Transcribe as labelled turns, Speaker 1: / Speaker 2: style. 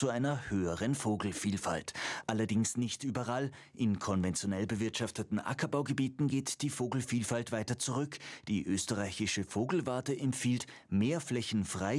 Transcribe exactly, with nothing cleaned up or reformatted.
Speaker 1: zu einer höheren Vogelvielfalt. Allerdings nicht überall. In konventionell bewirtschafteten Ackerbaugebieten geht die Vogelvielfalt weiter zurück. Die österreichische Vogelwarte empfiehlt, mehr Flächen frei